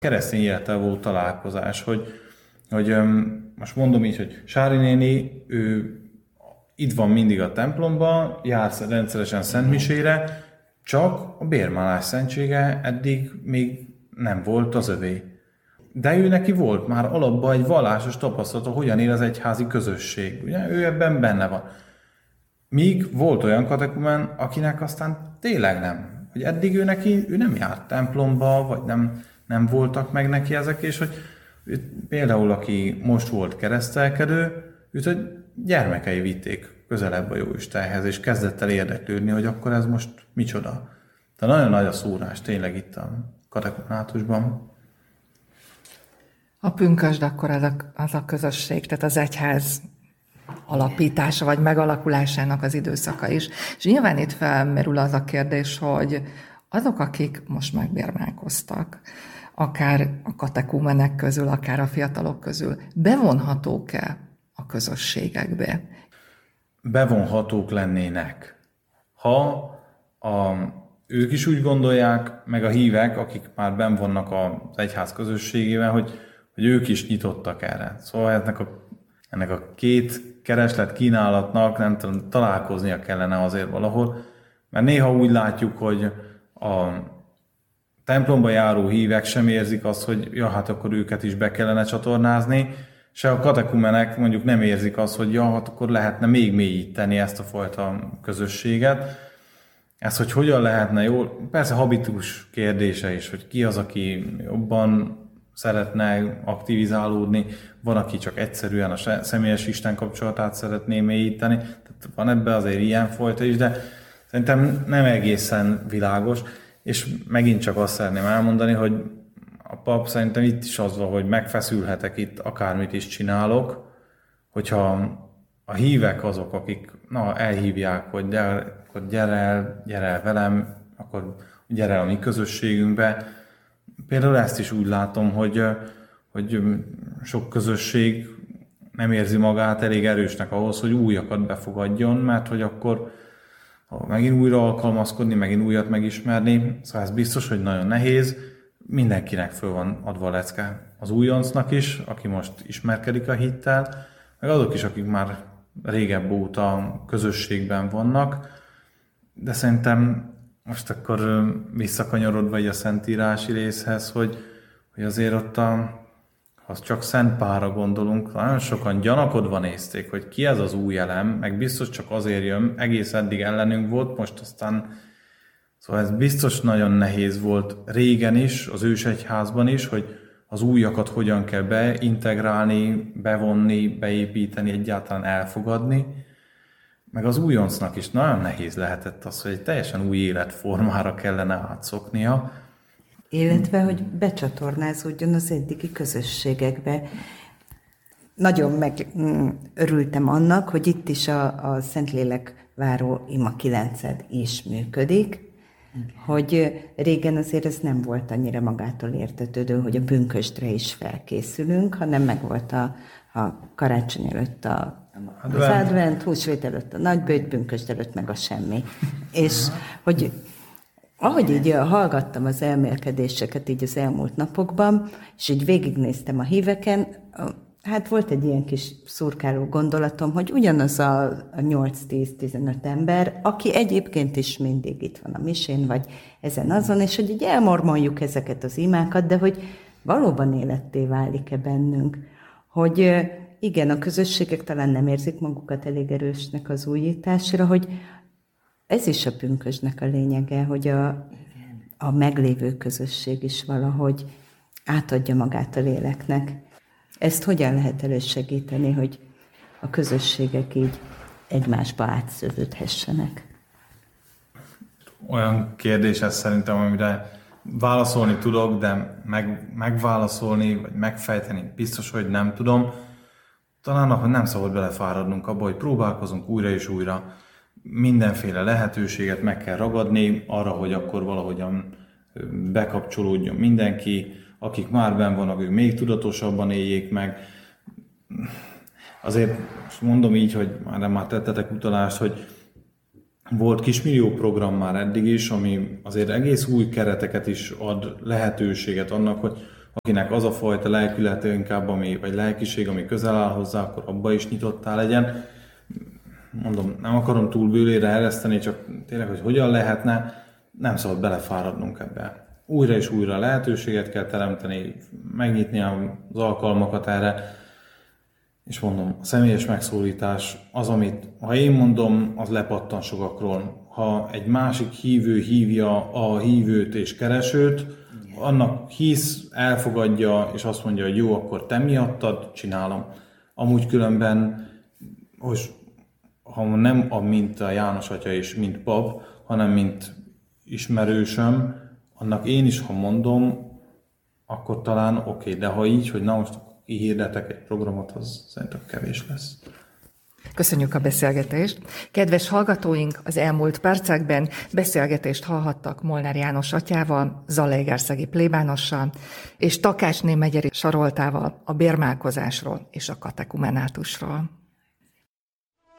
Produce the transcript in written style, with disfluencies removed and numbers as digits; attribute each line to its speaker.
Speaker 1: keresztény élettel volt találkozás, hogy most mondom így, hogy Sári néni, ő itt van mindig a templomban, jár rendszeresen szentmisére, csak a bérmálás szentsége eddig még nem volt az övé. De ő neki volt már alapban egy vallásos tapasztalata, hogyan él az egyházi közösség. Ugye ő ebben benne van. Míg volt olyan katekumen, akinek aztán tényleg nem. Hogy eddig ő nem járt templomba, vagy nem voltak meg neki ezek, és hogy például aki most volt keresztelkedő, őt a gyermekei vitték közelebb a Jóistenhez, és kezdett el érdeklődni, hogy akkor ez most micsoda. De nagyon nagy a szúrás tényleg itt a katekumenátusban.
Speaker 2: A pünkösd akkor az a közösség, tehát az egyház alapítása vagy megalakulásának az időszaka is. És nyilván itt felmerül az a kérdés, hogy azok, akik most megbérmálkoztak, akár a katekumenek közül, akár a fiatalok közül, bevonhatók-e a közösségekbe?
Speaker 1: Bevonhatók lennének, ha ők is úgy gondolják, meg a hívek, akik már benn vannak az egyház közösségében, hogy ők is nyitottak erre. Szóval ennek a két kereslet kínálatnak nem tudom, találkoznia kellene azért valahol, mert néha úgy látjuk, hogy a templomba járó hívek sem érzik azt, hogy ja, hát akkor őket is be kellene csatornázni, se a katekumenek mondjuk nem érzik azt, hogy ja, hát akkor lehetne még mélyíteni ezt a fajta közösséget. Ez, hogy hogyan lehetne jól, persze habitus kérdése is, hogy ki az, aki jobban szeretne aktivizálódni, van, aki csak egyszerűen a személyes Isten kapcsolatát szeretné mélyíteni, tehát van ebben azért ilyen fajta is, de szerintem nem egészen világos, és megint csak azt szeretném elmondani, hogy a pap szerintem itt is az van, hogy megfeszülhetek itt, akármit is csinálok, hogyha a hívek azok, akik elhívják, hogy gyere el velem, akkor gyere el a mi közösségünkbe. Például ezt is úgy látom, hogy sok közösség nem érzi magát elég erősnek ahhoz, hogy újakat befogadjon, mert hogy akkor megint újra alkalmazkodni, megint újat megismerni, szóval ez biztos, hogy nagyon nehéz. Mindenkinek föl van adva a lecke, az újoncnak is, aki most ismerkedik a hittel, meg azok is, akik már régebb óta közösségben vannak, de szerintem most akkor visszakanyarodva a szentírási részhez, hogy azért ott ha csak Szent Pálra gondolunk, nagyon sokan gyanakodva nézték, hogy ki ez az új elem, meg biztos csak azért jön, egész eddig ellenünk volt, most aztán szóval ez biztos nagyon nehéz volt régen is, az ősegyházban is, hogy az újakat hogyan kell beintegrálni, bevonni, beépíteni, egyáltalán elfogadni. Meg az újoncnak is nagyon nehéz lehetett az, hogy egy teljesen új életformára kellene átszoknia.
Speaker 3: Illetve, hogy becsatornázódjon az eddigi közösségekbe. Nagyon megörültem annak, hogy itt is a Szentlélek váró ima 9 is működik, hogy régen azért ez nem volt annyira magától értetődő, hogy a pünkösdre is felkészülünk, hanem megvolt a karácsony előtt az advent, húsvét előtt a nagybőjt, pünkösd előtt meg a semmi. És hogy ahogy így hallgattam az elmélkedéseket így az elmúlt napokban, és így végignéztem a híveken, hát volt egy ilyen kis szurkáló gondolatom, hogy ugyanaz a 8-10-15 ember, aki egyébként is mindig itt van a misén, vagy ezen-azon, és hogy így elmormoljuk ezeket az imákat, de hogy valóban életté válik-e bennünk, hogy igen, a közösségek talán nem érzik magukat elég erősnek az újításra, hogy ez is a pünkösdnek a lényege, hogy a meglévő közösség is valahogy átadja magát a léleknek. Ezt hogyan lehet elősegíteni, hogy a közösségek így egymásba átszövődhessenek?
Speaker 1: Olyan kérdés ez szerintem, amire válaszolni tudok, de megválaszolni, vagy megfejteni biztos, hogy nem tudom. Talán hogy nem szabad belefáradnunk abba, hogy próbálkozunk újra és újra. Mindenféle lehetőséget meg kell ragadni arra, hogy akkor valahogyan bekapcsolódjon mindenki, akik már benn vannak, ők még tudatosabban éljék meg. Azért mondom így, hogy már tettetek utalást, hogy volt kismillió program már eddig is, ami azért egész új kereteket is ad lehetőséget annak, akinek az a fajta lelkülete inkább, vagy lelkiség, ami közel áll hozzá, akkor abba is nyitottá legyen. Mondom, nem akarom túl bőlére ereszteni, csak tényleg, hogy hogyan lehetne, nem szabad belefáradnunk ebbe. Újra és újra lehetőséget kell teremteni, megnyitni az alkalmakat erre, és mondom, a személyes megszólítás az, amit, ha én mondom, az lepattan sokakról. Ha egy másik hívő hívja a hívőt és keresőt, annak hisz, elfogadja, és azt mondja, hogy jó, akkor te miattad csinálom. Amúgy különben, ha nem mint a János atya és mint pap, hanem mint ismerősöm, annak én is, ha mondom, akkor talán oké, de ha így, hogy na most kihirdetek egy programot, az szerintem kevés lesz.
Speaker 2: Köszönjük a beszélgetést. Kedves hallgatóink, az elmúlt percekben beszélgetést hallhattak Molnár János atyával, zalaegerszegi plébánossal, és Takácsné Megyeri Saroltával a bérmálkozásról és a katekumenátusról.